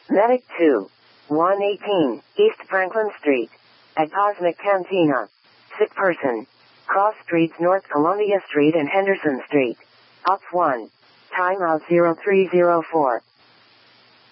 Medic 2. 118, East Franklin Street. At Cosmic Cantina. Sick person. Cross Streets, North Columbia Street and Henderson Street. Ops 1. Timeout 0304.